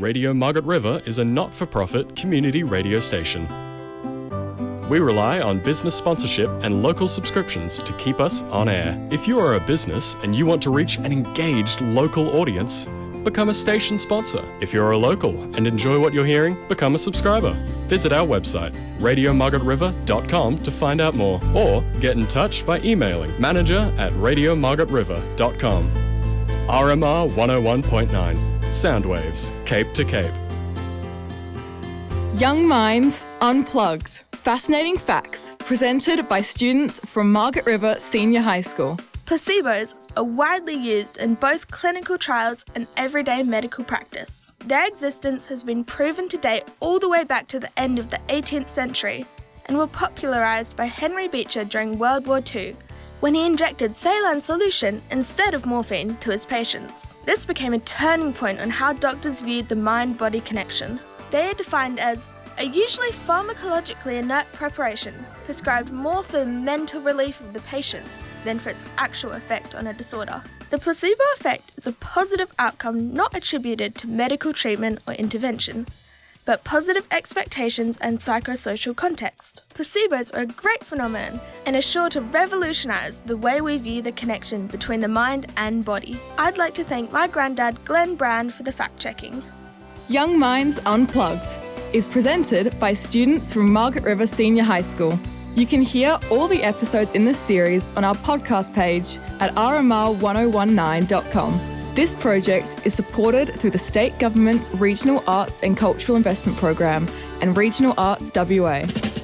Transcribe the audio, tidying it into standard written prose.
Radio Margaret River is a not-for-profit community radio station. We rely on business sponsorship and local subscriptions to keep us on air. If you are a business and you want to reach an engaged local audience, become a station sponsor. If you're a local and enjoy what you're hearing, become a subscriber. Visit our website, radiomargaretriver.com, to find out more, or get in touch by emailing manager@radiomargaretriver.com. RMR 101.9, Soundwaves, Cape to Cape. Young Minds Unplugged. Fascinating facts presented by students from Margaret River Senior High School. Placebos are widely used in both clinical trials and everyday medical practice. Their existence has been proven to date all the way back to the end of the 18th century and were popularised by Henry Beecher during World War II, when he injected saline solution instead of morphine to his patients. This became a turning point on how doctors viewed the mind-body connection. They are defined as a usually pharmacologically inert preparation prescribed more for the mental relief of the patient than for its actual effect on a disorder. The placebo effect is a positive outcome not attributed to medical treatment or intervention, but positive expectations and psychosocial context. Placebos are a great phenomenon and are sure to revolutionise the way we view the connection between the mind and body. I'd like to thank my granddad Glenn Brand for the fact-checking. Young Minds Unplugged is presented by students from Margaret River Senior High School. You can hear all the episodes in this series on our podcast page at rmr1019.com. This project is supported through the State Government's Regional Arts and Cultural Investment Program and Regional Arts WA.